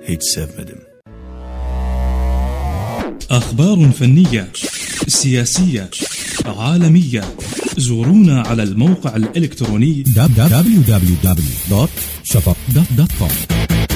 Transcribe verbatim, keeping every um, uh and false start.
هيت سيفمدم. أخبار فنية، سياسية، عالمية. زورونا على الموقع الإلكتروني دبليو دبليو دبليو دوت شفق دوت كوم.